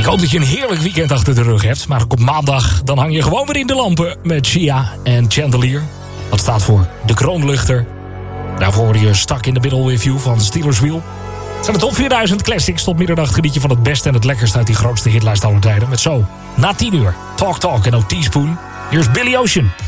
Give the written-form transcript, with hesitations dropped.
Ik hoop dat je een heerlijk weekend achter de rug hebt. Maar ook op maandag, dan hang je gewoon weer in de lampen met Sia en Chandelier. Dat staat voor De Kroonluchter. Daarvoor hoorde je Stuck in the Middle with You van Steelers Wheel. Het zijn de top 4000 classics. Tot middernacht geniet je van het beste en het lekkerste uit die grootste hitlijst aller tijden. Met zo, na 10 uur, Talk Talk en ook Teaspoon. Hier is Billy Ocean.